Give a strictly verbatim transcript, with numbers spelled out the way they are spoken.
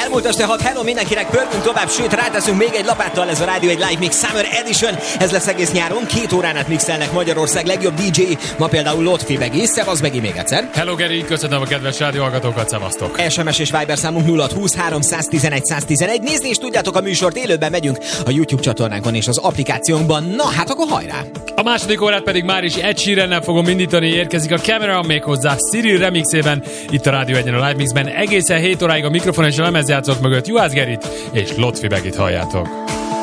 Elmúlt este hat, hello mindenkinek, pörgünk tovább, sőt ráteszünk még egy lapáttal, ez a Rádió egy Live Mix Summer Edition. Ez lesz egész nyáron, két órán át mixelnek Magyarország legjobb dé dzsé. Ma például Lotfi Begi, szevasz Begi még egyszer. Hello Geri, köszönöm a kedves rádióhallgatókat, szevasztok. es em es és Viber számunk nulla húsz három tizenegy száz tizenegy. Nézni is tudjátok a műsort, élőben megyünk a YouTube csatornánkon és az applikációnkban. Na hát akkor hajrá! A második órát pedig már is Ed Sheerannel fogom indítani, érkezik a Cameron méghozzá Cyril remixében, itt a Rádió egyen a Live Mixben. Egészen hét óráig a mikrofon és a lemezjátszók mögött Juhász Gerit és Lotfi Begit halljátok.